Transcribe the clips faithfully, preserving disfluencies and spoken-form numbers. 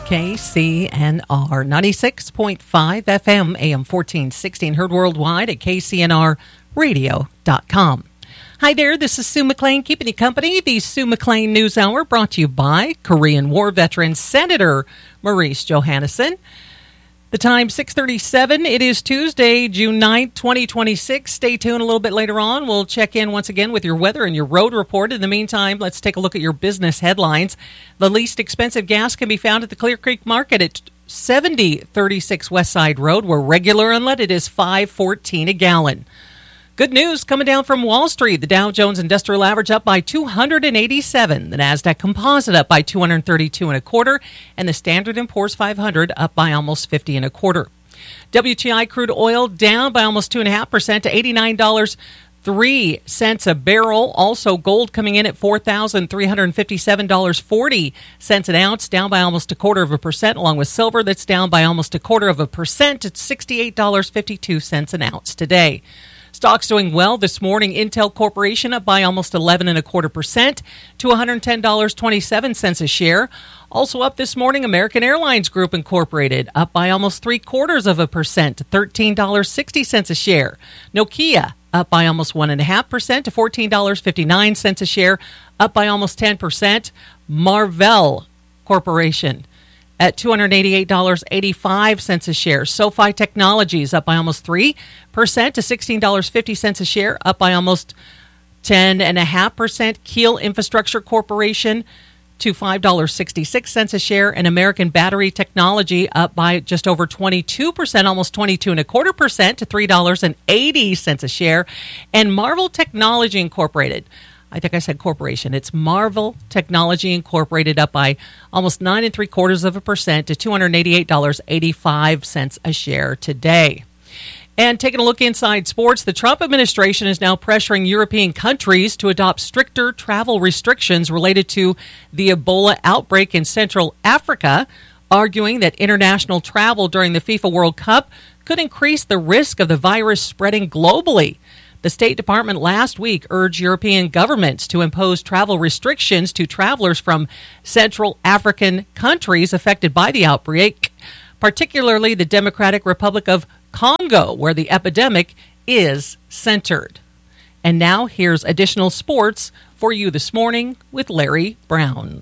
K C N R, ninety-six point five F M, A M fourteen sixteen, heard worldwide at K C N R radio dot com. Hi there, this is Sue McLean keeping you company. The Sue McLean News Hour brought to you by Korean War veteran Senator Maurice Johannesson. The time, six thirty-seven. It is Tuesday, June ninth, twenty twenty-six. Stay tuned a little bit later on. We'll check in once again with your weather and your road report. In the meantime, let's take a look at your business headlines. The least expensive gas can be found at the Clear Creek Market at seventy thirty-six West Side Road, where regular unleaded is five fourteen a gallon. Good news coming down from Wall Street. The Dow Jones Industrial Average up by two hundred eighty-seven. The NASDAQ Composite up by two hundred thirty-two and a quarter. And the Standard and Poor's five hundred up by almost fifty and a quarter. W T I crude oil down by almost two point five percent to eighty-nine dollars and three cents a barrel. Also, gold coming in at four thousand three hundred fifty-seven dollars and forty cents an ounce, down by almost a quarter of a percent, along with silver that's down by almost a quarter of a percent at sixty-eight dollars and fifty-two cents an ounce today. Stocks doing well this morning. Intel Corporation up by almost eleven and a quarter percent to one hundred ten dollars and twenty-seven cents a share. Also up this morning, American Airlines Group Incorporated up by almost three quarters of a percent to thirteen dollars and sixty cents a share. Nokia up by almost one and a half percent to fourteen dollars and fifty-nine cents a share, up by almost ten percent. Marvell Corporation at two hundred eighty-eight dollars and eighty-five cents a share. SoFi Technologies up by almost three percent to sixteen dollars and fifty cents a share, up by almost ten point five percent. Keel Infrastructure Corporation to five dollars and sixty-six cents a share, and American Battery Technology up by just over twenty-two percent, almost twenty-two and a quarter percent to three dollars and eighty cents a share. And Marvell Technology Incorporated, I think I said corporation. It's Marvell Technology Incorporated up by almost nine and three quarters of a percent to two hundred eighty-eight dollars and eighty-five cents a share today. And taking a look inside sports, the Trump administration is now pressuring European countries to adopt stricter travel restrictions related to the Ebola outbreak in Central Africa, arguing that international travel during the FIFA World Cup could increase the risk of the virus spreading globally. The State Department last week urged European governments to impose travel restrictions to travelers from Central African countries affected by the outbreak, particularly the Democratic Republic of Congo, where the epidemic is centered. And now here's additional sports for you this morning with Larry Brown.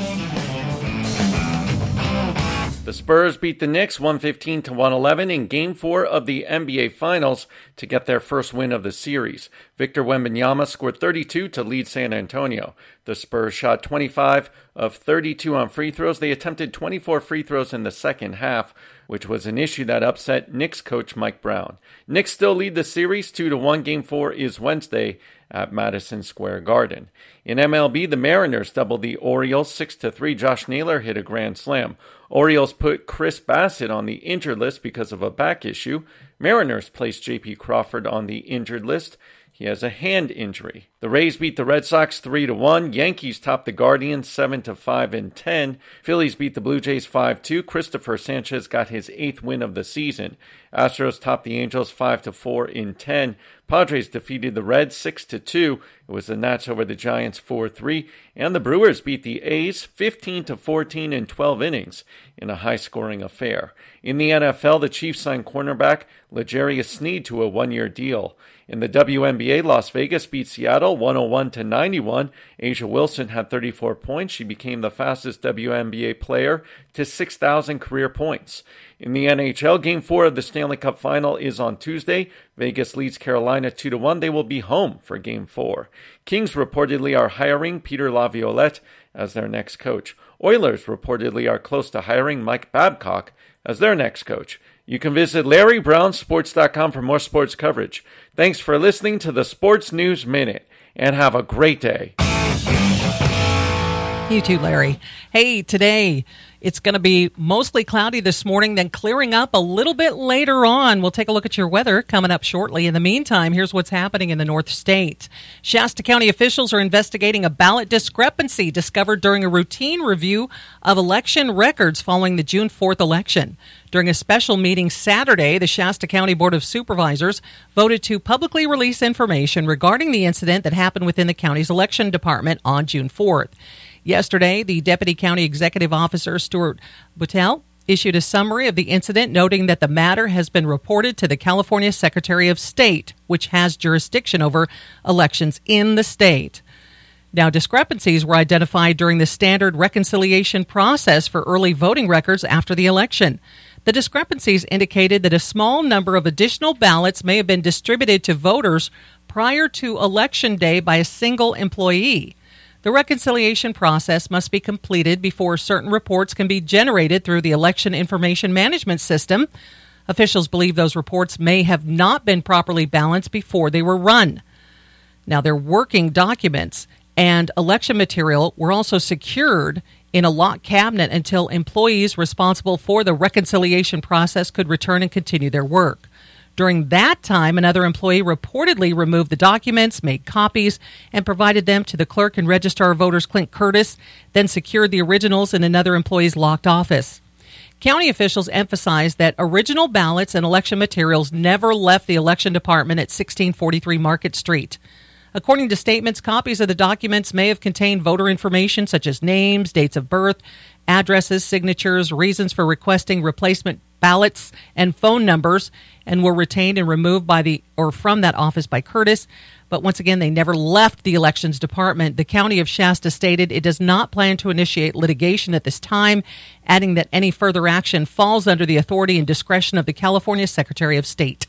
The Spurs beat the Knicks one fifteen to one eleven in Game four of the N B A Finals to get their first win of the series. Victor Wembanyama scored thirty-two to lead San Antonio. The Spurs shot twenty-five of thirty-two on free throws. They attempted twenty-four free throws in the second half, which was an issue that upset Knicks coach Mike Brown. Knicks still lead the series two to one. Game four is Wednesday at Madison Square Garden. In M L B, the Mariners doubled the Orioles six to three. Josh Naylor hit a grand slam. Orioles put Chris Bassett on the injured list because of a back issue. Mariners placed J P Crawford on the injured list. He has a hand injury. The Rays beat the Red Sox three to one. Yankees topped the Guardians seven to five and ten. Phillies beat the Blue Jays five two. Christopher Sanchez got his eighth win of the season. Astros topped the Angels five to four in ten. Padres defeated the Reds six to two. It was the Nats over the Giants four three. And the Brewers beat the A's fifteen to fourteen in twelve innings in a high-scoring affair. In the N F L, the Chiefs signed cornerback L'Jarius Sneed to a one-year deal. In the W N B A, Las Vegas beat Seattle one oh one to ninety-one. A'ja Wilson had thirty-four points. She became the fastest W N B A player to six thousand career points. In the N H L, Game four of the Stanley Cup Final is on Tuesday. Vegas leads Carolina two to one. They will be home for Game four. Kings reportedly are hiring Peter Laviolette as their next coach. Oilers reportedly are close to hiring Mike Babcock as their next coach. You can visit Larry Brown Sports dot com for more sports coverage. Thanks for listening to the Sports News Minute, and have a great day. You too, Larry. Hey, today it's going to be mostly cloudy this morning, then clearing up a little bit later on. We'll take a look at your weather coming up shortly. In the meantime, here's what's happening in the North State. Shasta County officials are investigating a ballot discrepancy discovered during a routine review of election records following the June fourth election. During a special meeting Saturday, the Shasta County Board of Supervisors voted to publicly release information regarding the incident that happened within the county's election department on June fourth. Yesterday, the Deputy County Executive Officer, Stuart Buttel, issued a summary of the incident, noting that the matter has been reported to the California Secretary of State, which has jurisdiction over elections in the state. Now, discrepancies were identified during the standard reconciliation process for early voting records after the election. The discrepancies indicated that a small number of additional ballots may have been distributed to voters prior to Election Day by a single employee. The reconciliation process must be completed before certain reports can be generated through the Election Information Management System. Officials believe those reports may have not been properly balanced before they were run. Now, their working documents and election material were also secured in a locked cabinet until employees responsible for the reconciliation process could return and continue their work. During that time, another employee reportedly removed the documents, made copies, and provided them to the clerk and registrar of voters, Clint Curtis, then secured the originals in another employee's locked office. County officials emphasized that original ballots and election materials never left the election department at sixteen forty-three Market Street. According to statements, copies of the documents may have contained voter information such as names, dates of birth, addresses, signatures, reasons for requesting replacement ballots, and phone numbers, and were retained and removed by the or from that office by Curtis. But once again, they never left the elections department. The County of Shasta stated it does not plan to initiate litigation at this time, adding that any further action falls under the authority and discretion of the California Secretary of State.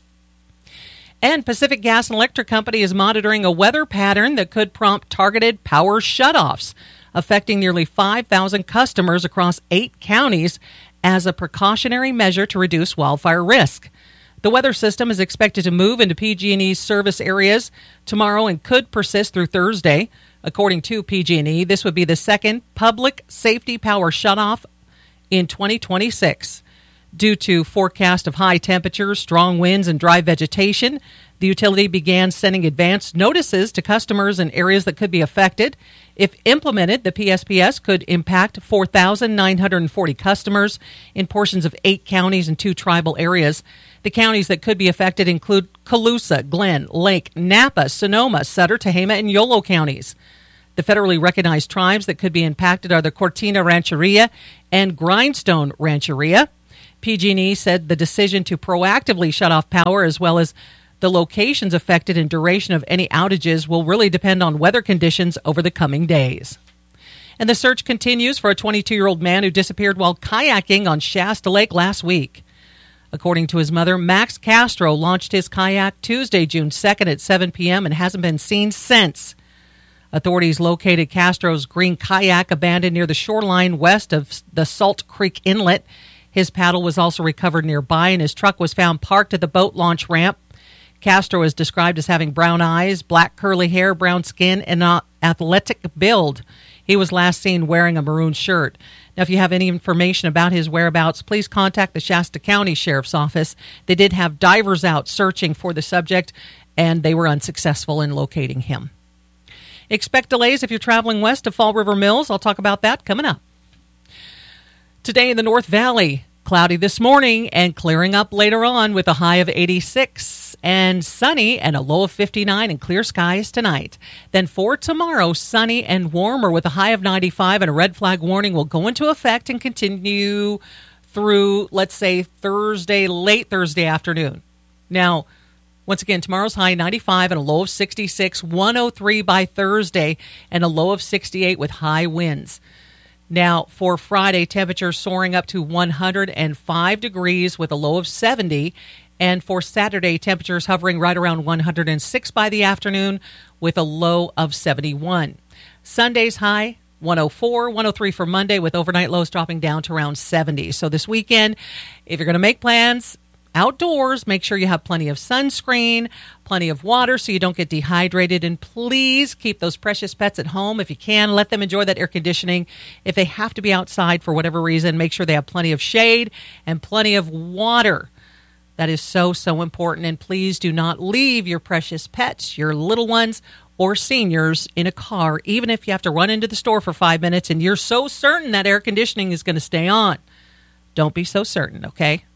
And Pacific Gas and Electric Company is monitoring a weather pattern that could prompt targeted power shutoffs, affecting nearly five thousand customers across eight counties as a precautionary measure to reduce wildfire risk. The weather system is expected to move into P G and E's service areas tomorrow and could persist through Thursday. According to P G and E, this would be the second public safety power shutoff in twenty twenty-six. Due to forecast of high temperatures, strong winds, and dry vegetation, the utility began sending advance notices to customers in areas that could be affected. If implemented, the P S P S could impact four thousand nine hundred forty customers in portions of eight counties and two tribal areas. The counties that could be affected include Colusa, Glenn, Lake, Napa, Sonoma, Sutter, Tehama, and Yolo counties. The federally recognized tribes that could be impacted are the Cortina Rancheria and Grindstone Rancheria. P G and E said the decision to proactively shut off power, as well as the locations affected and duration of any outages, will really depend on weather conditions over the coming days. And the search continues for a twenty-two-year-old man who disappeared while kayaking on Shasta Lake last week. According to his mother, Max Castro launched his kayak Tuesday, June second at seven p.m. and hasn't been seen since. Authorities located Castro's green kayak abandoned near the shoreline west of the Salt Creek Inlet. His paddle was also recovered nearby, and his truck was found parked at the boat launch ramp. Castro is described as having brown eyes, black curly hair, brown skin, and an athletic build. He was last seen wearing a maroon shirt. Now, if you have any information about his whereabouts, please contact the Shasta County Sheriff's Office. They did have divers out searching for the subject, and they were unsuccessful in locating him. Expect delays if you're traveling west of Fall River Mills. I'll talk about that coming up. Today in the North Valley, cloudy this morning and clearing up later on with a high of eighty-six, and sunny and a low of fifty-nine and clear skies tonight. Then for tomorrow, sunny and warmer with a high of ninety-five, and a red flag warning will go into effect and continue through, let's say, Thursday, late Thursday afternoon. Now, once again, tomorrow's high ninety-five and a low of sixty-six, one oh three by Thursday, and a low of sixty-eight with high winds. Now, for Friday, temperatures soaring up to one hundred five degrees with a low of seventy. And for Saturday, temperatures hovering right around one hundred six by the afternoon with a low of seventy-one. Sunday's high, one oh four, one oh three for Monday with overnight lows dropping down to around seventy. So this weekend, if you're going to make plans outdoors, make sure you have plenty of sunscreen, plenty of water so you don't get dehydrated, and please keep those precious pets at home if you can. Let them enjoy that air conditioning. If they have to be outside for whatever reason, make sure they have plenty of shade and plenty of water. That is so, so important. And please do not leave your precious pets, your little ones, or seniors in a car, even if you have to run into the store for five minutes and you're so certain that air conditioning is going to stay on. Don't be so certain, okay?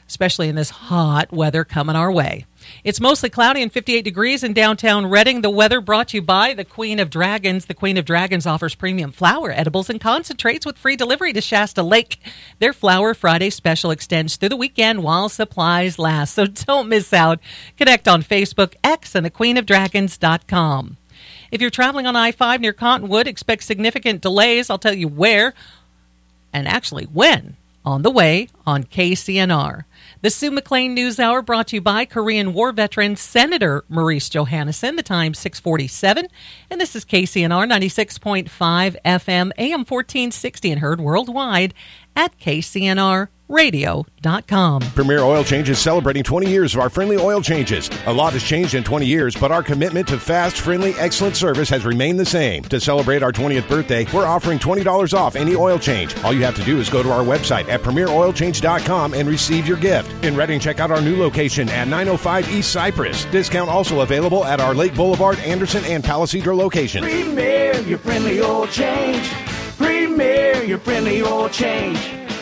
especially in this hot weather coming our way. It's mostly cloudy and fifty-eight degrees in downtown Reading. The weather brought to you by the Queen of Dragons. The Queen of Dragons offers premium flower, edibles, and concentrates with free delivery to Shasta Lake. Their Flower Friday special extends through the weekend while supplies last, so don't miss out. Connect on Facebook, X, and the queen of dragons dot com. If you're traveling on I five near Cottonwood, expect significant delays. I'll tell you where and actually when on the way on K C N R. The Sue McLean News Hour brought to you by Korean War veteran Senator Maurice Johannesson. The time six forty-seven, and this is K C N R ninety-six point five F M, A M fourteen sixty, and heard worldwide at K C N R radio dot com. Premier Oil Change is celebrating twenty years of our friendly oil changes. A lot has changed in twenty years, but our commitment to fast, friendly, excellent service has remained the same. To celebrate our twentieth birthday, we're offering twenty dollars off any oil change. All you have to do is go to our website at premier oil change dot com and receive your gift. In Reading, check out our new location at nine oh five East Cypress. Discount also available at our Lake Boulevard, Anderson, and Palisadro locations. Premier, your friendly oil change. Premier, your friendly oil change.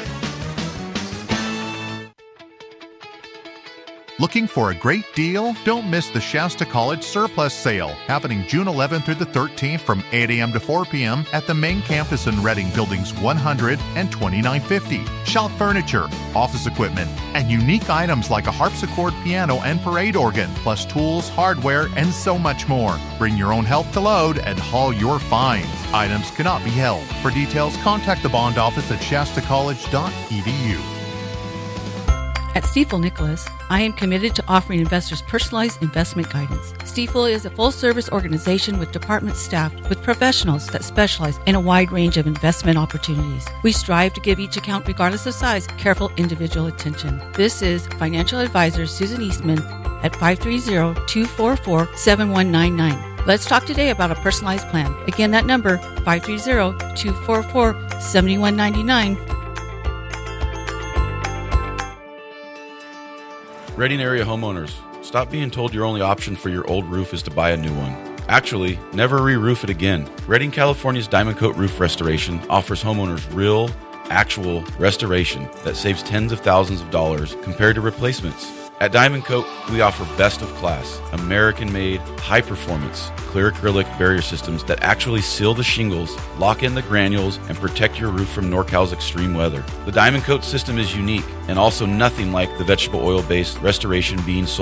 Looking for a great deal? Don't miss the Shasta College Surplus Sale, happening June eleventh through the thirteenth from eight a.m. to four p.m. at the main campus in Reading, buildings one hundred and twenty-nine fifty. Shop furniture, office equipment, and unique items like a harpsichord piano and parade organ, plus tools, hardware, and so much more. Bring your own help to load and haul your finds. Items cannot be held. For details, contact the bond office at shasta college dot e d u. At Stifel Nicholas, I am committed to offering investors personalized investment guidance. Stifel is a full-service organization with department staff with professionals that specialize in a wide range of investment opportunities. We strive to give each account, regardless of size, careful individual attention. This is financial advisor Susan Eastman at five three zero, two four four, seven one nine nine. Let's talk today about a personalized plan. Again, that number, five three zero, two four four, seven one nine nine. Reading area homeowners, stop being told your only option for your old roof is to buy a new one. Actually, never re-roof it again. Reading, California's Diamond Coat Roof Restoration offers homeowners real, actual restoration that saves tens of thousands of dollars compared to replacements. At Diamond Coat, we offer best of class, American-made, high-performance, clear acrylic barrier systems that actually seal the shingles, lock in the granules, and protect your roof from NorCal's extreme weather. The Diamond Coat system is unique and also nothing like the vegetable oil-based restoration being sold